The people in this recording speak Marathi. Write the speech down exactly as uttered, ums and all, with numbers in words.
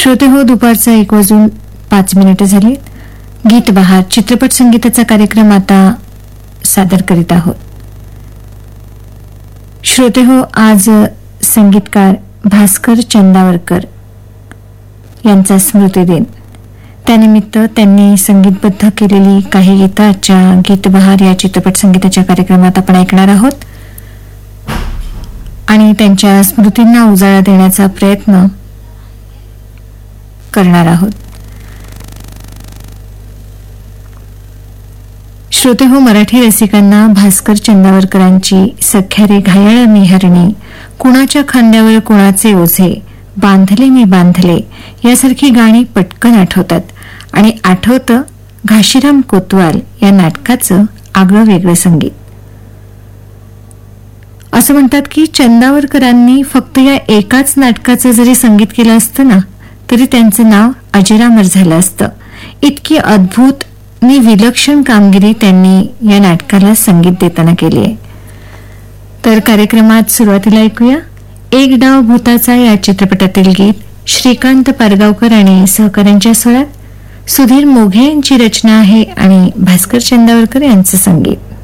श्रोते हो, दुपारचा एक वाजून पाच मिनिटं झाली. गीत बहार चित्रपट संगीताचा कार्यक्रम आता सादर करीत आहोत. श्रोते हो, आज संगीतकार भास्कर चंदावरकर यांचा स्मृती दिन. त्यानिमित्त त्यांनी संगीतबद्ध केलेली काही गीतं आजच्या गीत बहार या चित्रपट संगीताच्या कार्यक्रमात आपण ऐकणार आहोत आणि त्यांच्या स्मृतींना उजाळा देण्याचा प्रयत्न करणार आहोत. श्रोते हो, मराठी रसिकांना भास्कर चंदावरकरांची सख्या रे घायाळ मी हरणी, कुणाच्या खांद्यावर कुणाचे ओझे, बांधले मी बांधले यासारखी गाणी पटकन आठवतात. आणि आठवतं घाशीराम कोतवाल या नाटकाचं आगळं वेगळं संगीत. असं म्हणतात की चंदावरकरांनी फक्त या एकाच नाटकाचं जरी संगीत केलं असतं ना, तरी त्यांचं नाव अजरामर झालं असतं. इतकी अद्भुत आणि विलक्षण कामगिरी त्यांनी या नाटकाला संगीत देताना केली आहे. तर कार्यक्रमात सुरुवातीला ऐकूया एक डाव भूताचा या चित्रपटातील गीत. श्रीकांत पारगावकर आणि सहकाऱ्यांच्या स्वरात सुधीर मोघे यांची रचना आहे आणि भास्कर चंदावरकर यांचं संगीत.